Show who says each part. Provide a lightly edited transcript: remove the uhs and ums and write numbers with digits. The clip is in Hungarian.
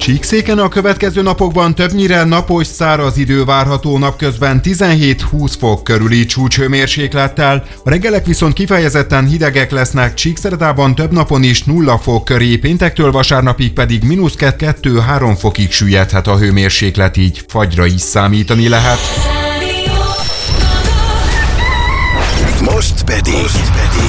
Speaker 1: Csíkszéken a következő napokban többnyire napos, száraz idő várható, napközben 17-20 fok körüli csúcshőmérséklettel. A reggelek viszont kifejezetten hidegek lesznek, Csíkszeredában több napon is 0 fok köré, péntektől vasárnapig pedig -2-3 fokig süllyedhet a hőmérséklet, így fagyra is számítani lehet.
Speaker 2: Most pedig